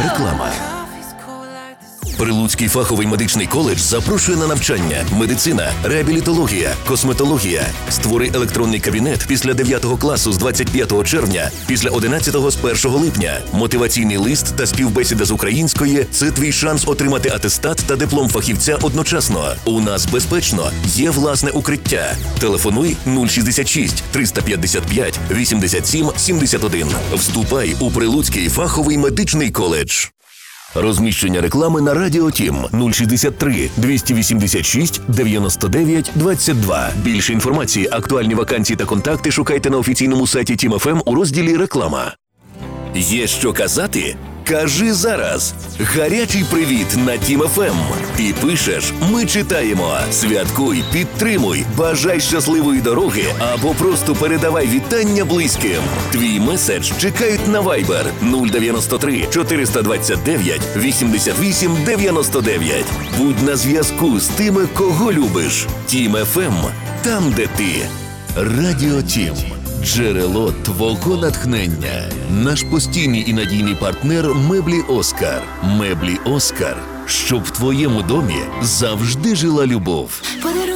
Реклама. Прилуцький фаховий медичний коледж запрошує на навчання. Медицина, реабілітологія, косметологія. Створи електронний кабінет після 9 класу з 25 червня, після 11 з 1 липня. Мотиваційний лист та співбесіда з української – це твій шанс отримати атестат та диплом фахівця одночасно. У нас безпечно, є власне укриття. Телефонуй 066 355 87 71. Вступай у Прилуцький фаховий медичний коледж. Розміщення реклами на Радіо Тім 063 286 99 22. Більше інформації, актуальні вакансії та контакти шукайте на офіційному сайті Тім ФМ у розділі «Реклама». Є що казати? Кажи зараз. Гарячий привіт на Тім ФМ. Ти пишеш, ми читаємо. Святкуй, підтримуй, бажай щасливої дороги або просто передавай вітання близьким. Твій меседж чекають на Viber 093 429 88 99. Будь на зв'язку з тими, кого любиш. Тім ФМ. Там, де ти. Радіо Тім. Джерело твого натхнення. Наш постійний і надійний партнер Меблі Оскар. Меблі Оскар. Щоб в твоєму домі завжди жила любов.